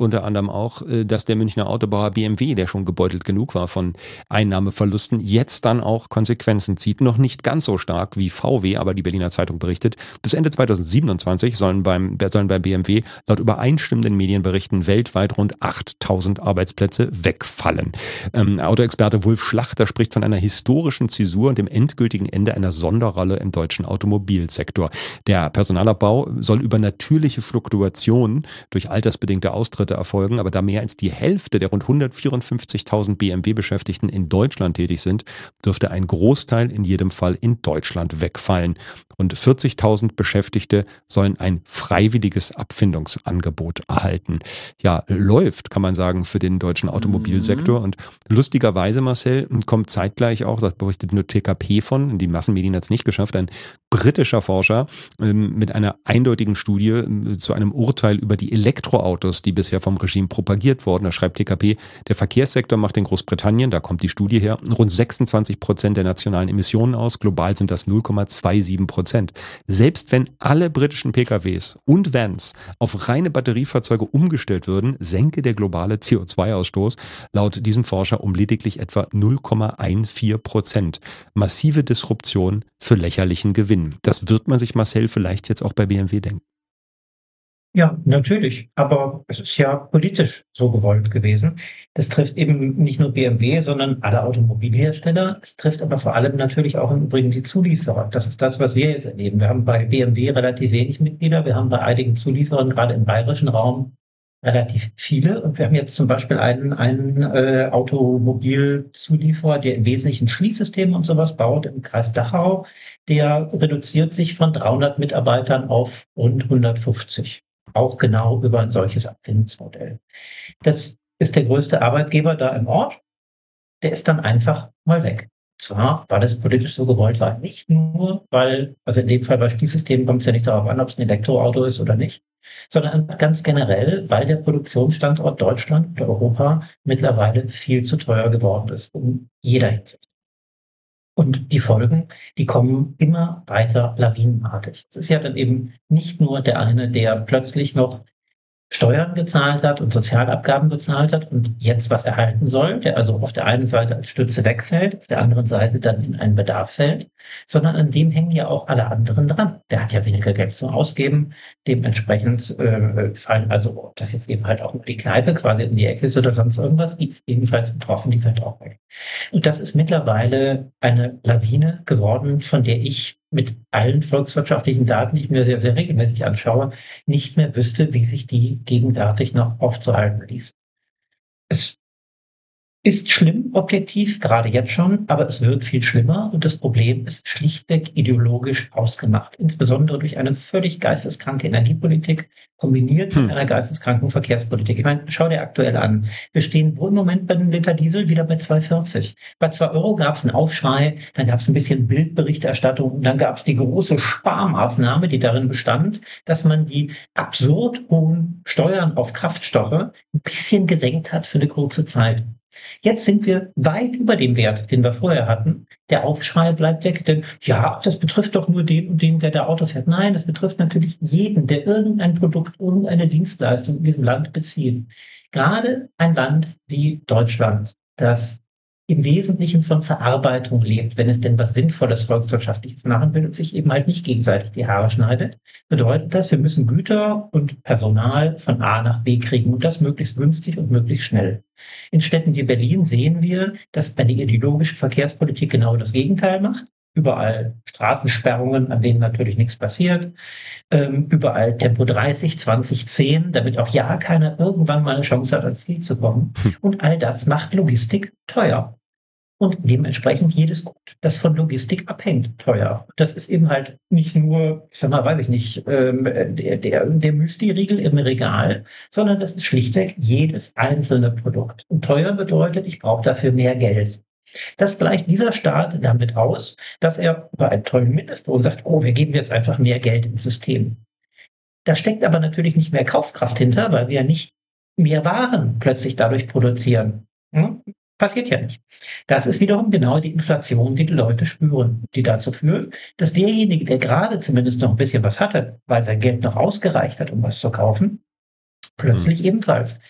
unter anderem auch, dass der Münchner Autobauer BMW, der schon gebeutelt genug war von Einnahmeverlusten, jetzt dann auch Konsequenzen zieht. Noch nicht ganz so stark wie VW, aber die Berliner Zeitung berichtet, bis Ende 2027 sollen bei BMW laut übereinstimmenden Medienberichten weltweit rund 8.000 Arbeitsplätze wegfallen. Autoexperte Wulf Schlachter spricht von einer historischen Zäsur und dem endgültigen Ende einer Sonderrolle im deutschen Automobilsektor. Der Personalabbau soll über natürliche Fluktuationen durch altersbedingte Austritte erfolgen, aber da mehr als die Hälfte der rund 154.000 BMW-Beschäftigten in Deutschland tätig sind, dürfte ein Großteil in jedem Fall in Deutschland wegfallen. Rund 40.000 Beschäftigte sollen ein freiwilliges Abfindungsangebot erhalten. Ja, läuft, kann man sagen, für den deutschen Automobilsektor. Und lustigerweise, Marcel, kommt zeitgleich auch, das berichtet nur TKP von, die Massenmedien hat es nicht geschafft, ein britischer Forscher mit einer eindeutigen Studie zu einem Urteil über die Elektroautos, die bisher vom Regime propagiert wurden. Da schreibt TKP, der Verkehrssektor macht in Großbritannien, da kommt die Studie her, rund 26% der nationalen Emissionen aus. Global sind das 0,27%. Selbst wenn alle britischen PKWs und Vans auf reine Batteriefahrzeuge umgestellt würden, senke der globale CO2-Ausstoß laut diesem Forscher um lediglich etwa 0,14%. Massive Disruption für lächerlichen Gewinn. Das wird man sich, Marcel, vielleicht jetzt auch bei BMW denken. Ja, natürlich. Aber es ist ja politisch so gewollt gewesen. Das trifft eben nicht nur BMW, sondern alle Automobilhersteller. Es trifft aber vor allem natürlich auch im Übrigen die Zulieferer. Das ist das, was wir jetzt erleben. Wir haben bei BMW relativ wenig Mitglieder. Wir haben bei einigen Zulieferern, gerade im bayerischen Raum, relativ viele. Und wir haben jetzt zum Beispiel einen Automobilzulieferer, der im Wesentlichen Schließsysteme und sowas baut im Kreis Dachau. Der reduziert sich von 300 Mitarbeitern auf rund 150. Auch genau über ein solches Abfindungsmodell. Das ist der größte Arbeitgeber da im Ort. Der ist dann einfach mal weg. Zwar, weil es politisch so gewollt war, nicht nur, weil, also in dem Fall bei Schließsystemen kommt es ja nicht darauf an, ob es ein Elektroauto ist oder nicht, sondern ganz generell, weil der Produktionsstandort Deutschland oder Europa mittlerweile viel zu teuer geworden ist, in jeder Hinsicht. Und die Folgen, die kommen immer weiter lawinenartig. Es ist ja dann eben nicht nur der eine, der plötzlich noch Steuern gezahlt hat und Sozialabgaben bezahlt hat und jetzt was erhalten soll, der also auf der einen Seite als Stütze wegfällt, auf der anderen Seite dann in einen Bedarf fällt, sondern an dem hängen ja auch alle anderen dran. Der hat ja weniger Geld zum Ausgeben, dementsprechend fallen also, ob das jetzt eben halt auch nur die Kneipe quasi in die Ecke ist oder sonst irgendwas, die ist ebenfalls betroffen, die fällt auch weg. Und das ist mittlerweile eine Lawine geworden, von der ich mit allen volkswirtschaftlichen Daten, die ich mir sehr, sehr regelmäßig anschaue, nicht mehr wüsste, wie sich die gegenwärtig noch aufzuhalten ließ. Es ist schlimm, objektiv, gerade jetzt schon, aber es wird viel schlimmer und das Problem ist schlichtweg ideologisch ausgemacht, insbesondere durch eine völlig geisteskranke Energiepolitik, kombiniert mit einer geisteskranken Verkehrspolitik. Ich meine, schau dir aktuell an. Wir stehen wohl im Moment bei einem Liter Diesel wieder bei 2,40. Bei 2 Euro gab es einen Aufschrei, dann gab es ein bisschen Bildberichterstattung und dann gab es die große Sparmaßnahme, die darin bestand, dass man die absurd hohen Steuern auf Kraftstoffe ein bisschen gesenkt hat für eine kurze Zeit. Jetzt sind wir weit über dem Wert, den wir vorher hatten. Der Aufschrei bleibt weg, denn ja, das betrifft doch nur den und den, der da Autos fährt. Nein, das betrifft natürlich jeden, der irgendein Produkt, irgendeine Dienstleistung in diesem Land bezieht. Gerade ein Land wie Deutschland, das im Wesentlichen von Verarbeitung lebt, wenn es denn was Sinnvolles Volkswirtschaftliches machen will und sich eben halt nicht gegenseitig die Haare schneidet, bedeutet das, wir müssen Güter und Personal von A nach B kriegen und das möglichst günstig und möglichst schnell. In Städten wie Berlin sehen wir, dass eine ideologische Verkehrspolitik genau das Gegenteil macht. Überall Straßensperrungen, an denen natürlich nichts passiert. Überall Tempo 30, 20, 10, damit auch ja keiner irgendwann mal eine Chance hat, ans Ziel zu kommen. Und all das macht Logistik teuer. Und dementsprechend jedes Gut, das von Logistik abhängt, teuer. Das ist eben halt nicht nur, ich sag mal, weiß ich nicht, der Müsli-Riegel im Regal, sondern das ist schlichtweg jedes einzelne Produkt. Und teuer bedeutet, ich brauche dafür mehr Geld. Das gleicht dieser Staat damit aus, dass er bei einem tollen Mindestlohn sagt, oh, wir geben jetzt einfach mehr Geld ins System. Da steckt aber natürlich nicht mehr Kaufkraft hinter, weil wir ja nicht mehr Waren plötzlich dadurch produzieren. Passiert ja nicht. Das ist wiederum genau die Inflation, die die Leute spüren, die dazu führt, dass derjenige, der gerade zumindest noch ein bisschen was hatte, weil sein Geld noch ausgereicht hat, um was zu kaufen, plötzlich ebenfalls